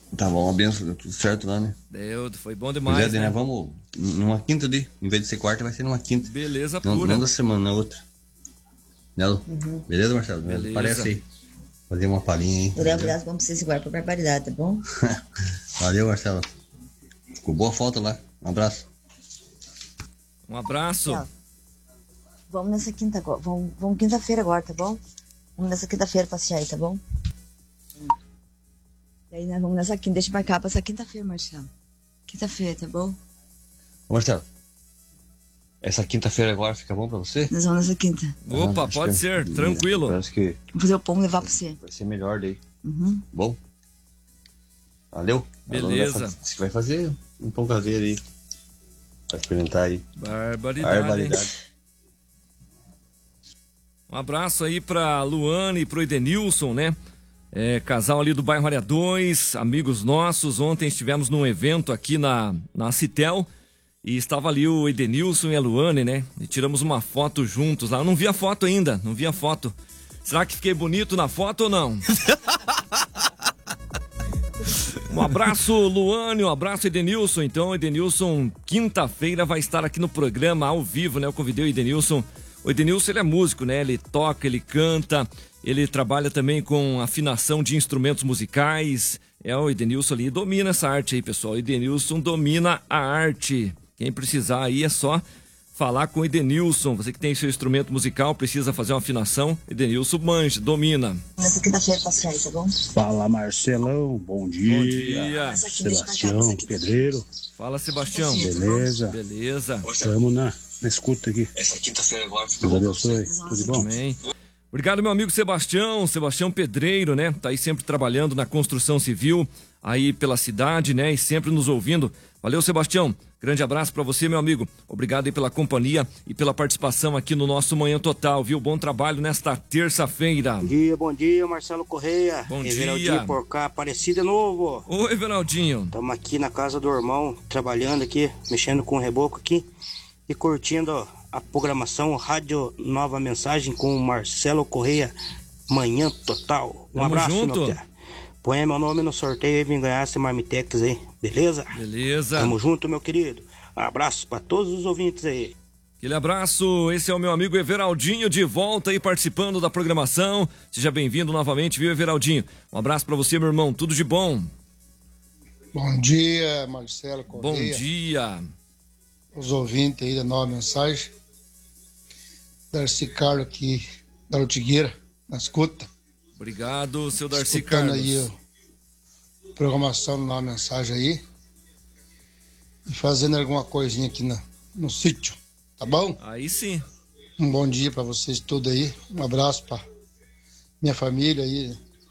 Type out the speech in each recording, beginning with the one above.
Tá bom, uma benção, deu tudo certo lá, né? Deu, foi bom Pois demais, é, né? vamos numa quinta de, em vez de ser quarta, vai ser numa quinta. Beleza Não, pura. não da semana, na outra. Nelo? Beleza, Marcelo? Beleza. Parece aí. Fazer uma palhinha, hein? Orei, abraço, vamos ser igual pra barbaridade, tá bom? Valeu, Marcelo. Ficou boa foto lá. Um abraço. Um abraço. Tchau. Vamos nessa quinta agora. Vamos quinta-feira agora, tá bom? Vamos nessa quinta-feira passear aí, tá bom? E aí nós vamos nessa quinta. Deixa eu marcar pra essa quinta-feira, Marcelo. Quinta-feira, tá bom? Ô, Marcelo, essa quinta-feira agora fica bom pra você? Nós vamos nessa quinta. Opa, Acho pode que- ser, tranquilo. Parece que Vamos fazer o pão e levar pra você. vai ser melhor daí. Uhum. Bom? Valeu? Beleza. Você vai fazer um pão caseiro aí. Pra experimentar aí. Barbaridade. Hein? Um abraço aí pra Luane e pro Edenilson, né? Casal ali do bairro Área 2, amigos nossos. Ontem estivemos num evento aqui na Citel e estava ali o Edenilson e a Luane, né? E tiramos uma foto juntos lá. Eu não vi a foto ainda, não vi a foto. Será que fiquei bonito na foto ou não? Um abraço, Luane, um abraço, Edenilson. Então, Edenilson, quinta-feira vai estar aqui no programa ao vivo, né? Eu convidei o Edenilson. O Edenilson, ele é músico, né? Ele toca, ele canta, ele trabalha também com afinação de instrumentos musicais. O Edenilson ali domina essa arte aí, pessoal. O Edenilson domina a arte. Quem precisar aí é só falar com o Edenilson. Você que tem seu instrumento musical, precisa fazer uma afinação, Edenilson manja, domina. Nessa quinta-feira passear aí, tá bom? Fala, Marcelão, bom dia. Bom dia. Sebastião, pedreiro. Fala, Sebastião. Beleza? Beleza. Estamos na escuta aqui. Essa quinta-feira agora fica Deus abençoe. Tudo bom? Amém. Obrigado, meu amigo Sebastião Pedreiro, né? Tá aí sempre trabalhando na construção civil, aí pela cidade, né? E sempre nos ouvindo. Valeu, Sebastião. Grande abraço pra você, meu amigo. Obrigado aí pela companhia e pela participação aqui no nosso Manhã Total, viu? Bom trabalho nesta terça-feira. Bom dia, Marcelo Correia. Bom Everaldinho dia. por cá, Aparecida de novo. Oi, Everaldinho. Estamos aqui na casa do irmão, trabalhando aqui, mexendo com o reboco aqui e curtindo a programação Rádio Nova Mensagem com o Marcelo Correia, Manhã Total. Um Tamo abraço, junto. meu pé. Põe meu nome no sorteio e vem ganhar esse Marmitex aí, beleza? Beleza. Tamo junto, meu querido. Um abraço para todos os ouvintes aí. Aquele abraço, esse é o meu amigo Everaldinho de volta aí participando da programação. Seja bem-vindo novamente, viu, Everaldinho? Um abraço pra você, meu irmão, tudo de bom. Bom dia, Marcelo Correia. Bom dia. Os ouvintes aí da Nova Mensagem. Darcy Carlos aqui da Ortigueira, na escuta. Obrigado, seu Darcy Escutando Carlos. aí a programação da Nova Mensagem aí. E fazendo alguma coisinha aqui no sítio, tá bom? Aí sim. Um bom dia para vocês todos aí. Um abraço para minha família aí,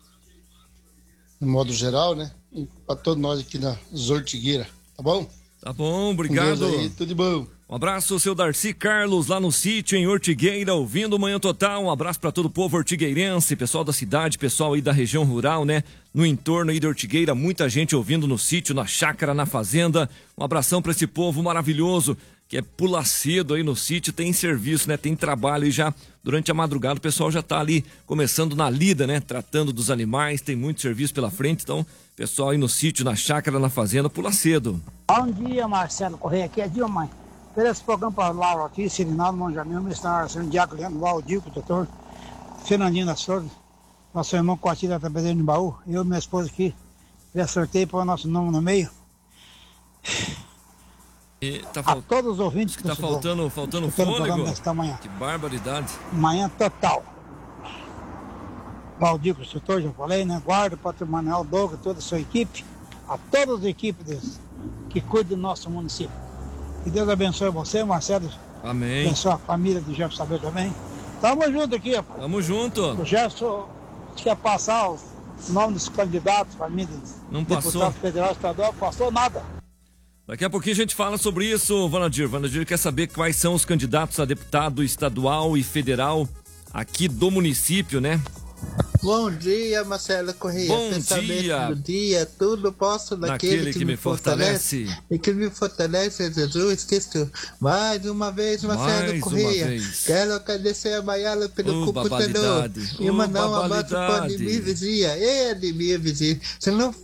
no modo geral, né? E para todos nós aqui na Ortigueira, tá bom? Tá bom, Com obrigado. Deus aí, tudo de bom. Um abraço, seu Darcy Carlos, lá no sítio, em Ortigueira, ouvindo o Manhã Total. Um abraço para todo o povo ortigueirense, pessoal da cidade, pessoal aí da região rural, né? No entorno aí de Ortigueira, muita gente ouvindo no sítio, na chácara, na fazenda. Um abração para esse povo maravilhoso, que é pula cedo aí no sítio, tem serviço, né? Tem trabalho e já durante a madrugada o pessoal já tá ali começando na lida, né? Tratando dos animais, tem muito serviço pela frente, então pessoal aí no sítio, na chácara, na fazenda, pula cedo. Bom dia, Marcelo Correia, aqui é Dilma. Pelo esse programa para Laura aqui, Sirinaldo Monjamil, missionário São Diaco Leandro, Valdir, doutor Fernandinho das Flores, nosso irmão Coatilha da Pedreira de Baú, eu e minha esposa aqui, já sorteio para o nosso nome no meio. E tá A todos os ouvintes que tá faltando escutando o fôlego. programa desta manhã. Que barbaridade. Manhã Total. Valdir, construtor, já falei, né? Guarda, patrimonial, Douglas, toda a sua equipe, a todas as equipes que cuidam do nosso município. Que Deus abençoe você, Marcelo. Amém. Abençoe a família do Jefferson Saber também. Tamo junto aqui, rapaz. Tamo junto. O Jefferson quer passar o nome dos candidatos para mim, Não deputado passou. federal, estadual, passou nada. Daqui a pouquinho a gente fala sobre isso, Vanadir. Vanadir quer saber quais são os candidatos a deputado estadual e federal aqui do município, né? Bom dia, Marcelo Correia. Bom Pensamento dia. do dia, tudo posso naquele que me fortalece. E que me fortalece é Jesus Cristo. Mais uma vez, Marcelo Mais Correia. uma vez. Quero agradecer a Maiala pelo computador. babalidade. E mandar um abraço para babalidade. minha vizinha. Ele, minha vizinha. Se não